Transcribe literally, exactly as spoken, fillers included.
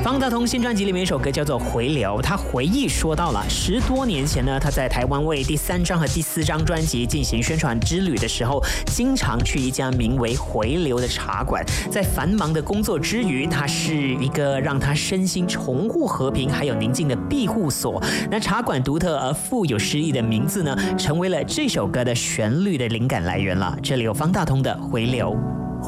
方大同新专辑里面一首歌叫做《回流》，他回忆说到了十多年前呢，他在台湾为第三张和第四张专辑进行宣传之旅的时候，经常去一家名为回流的茶馆，在繁忙的工作之余，它是一个让他身心重获和平还有宁静的庇护所。那茶馆独特而富有诗意的名字呢，成为了这首歌的旋律的灵感来源了。这里有方大同的《回流》。